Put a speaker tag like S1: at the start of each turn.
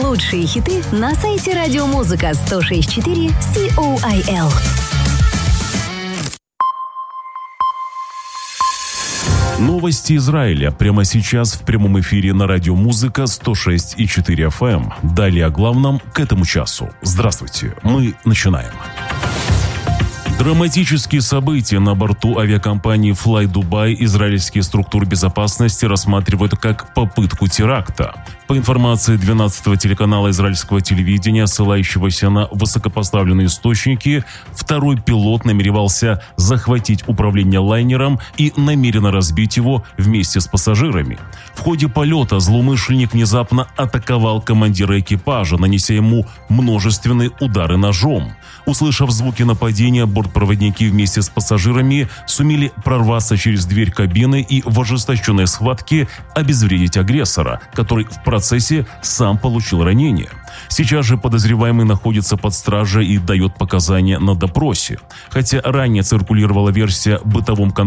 S1: Лучшие хиты на сайте радиомузыка 106.4 COIL.
S2: Новости Израиля прямо сейчас в прямом эфире на радио «Музыка» 106.4 FM. Далее о главном к этому часу. Здравствуйте, мы начинаем. Драматические события на борту авиакомпании Fly Dubai израильские структуры безопасности рассматривают как попытку теракта. По информации 12-го телеканала израильского телевидения, ссылающегося на высокопоставленные источники, второй пилот намеревался захватить управление лайнером и намеренно разбить его вместе с пассажирами. В ходе полета злоумышленник внезапно атаковал командира экипажа, нанеся ему множественные удары ножом. Услышав звуки нападения, бортпроводники вместе с пассажирами сумели прорваться через дверь кабины и в ожесточенной схватке обезвредить агрессора, который в процессе сам получил ранение. Сейчас же подозреваемый находится под стражей и дает показания на допросе. Хотя ранее циркулировала версия бытовом конфликте